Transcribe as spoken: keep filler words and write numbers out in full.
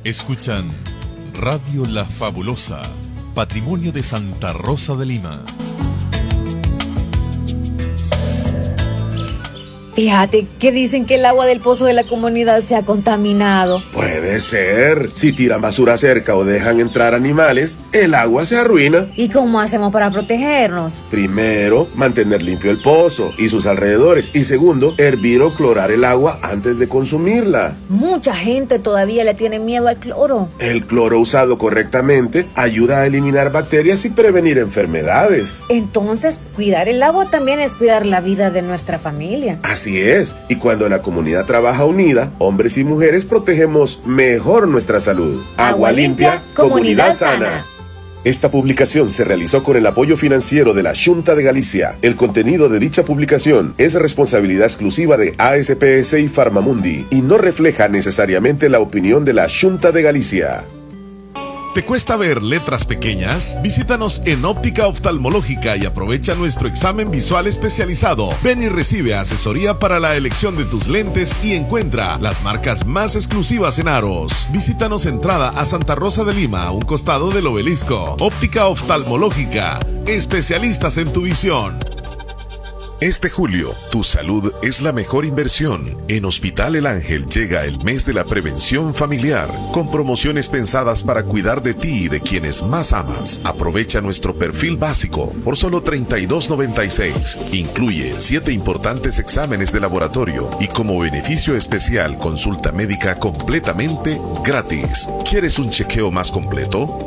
Escuchan Radio La Fabulosa, Patrimonio de Santa Rosa de Lima. Fíjate que dicen que el agua del pozo de la comunidad se ha contaminado. Puede ser. Si tiran basura cerca o dejan entrar animales, el agua se arruina. ¿Y cómo hacemos para protegernos? Primero, mantener limpio el pozo y sus alrededores. Y segundo, hervir o clorar el agua antes de consumirla. Mucha gente todavía le tiene miedo al cloro. El cloro usado correctamente ayuda a eliminar bacterias y prevenir enfermedades. Entonces, cuidar el agua también es cuidar la vida de nuestra familia. Así es, y cuando la comunidad trabaja unida, hombres y mujeres protegemos mejor nuestra salud. Agua limpia, comunidad sana. Esta publicación se realizó con el apoyo financiero de la Xunta de Galicia. El contenido de dicha publicación es responsabilidad exclusiva de A S P S y Farmamundi y no refleja necesariamente la opinión de la Xunta de Galicia. ¿Te cuesta ver letras pequeñas? Visítanos en Óptica Oftalmológica y aprovecha nuestro examen visual especializado. Ven y recibe asesoría para la elección de tus lentes y encuentra las marcas más exclusivas en aros. Visítanos entrada a Santa Rosa de Lima, a un costado del obelisco. Óptica Oftalmológica, especialistas en tu visión. Este julio, tu salud es la mejor inversión. En Hospital El Ángel llega el mes de la prevención familiar, con promociones pensadas para cuidar de ti y de quienes más amas. Aprovecha nuestro perfil básico por solo treinta y dos noventa y seis. Incluye siete importantes exámenes de laboratorio y como beneficio especial consulta médica completamente gratis. ¿Quieres un chequeo más completo?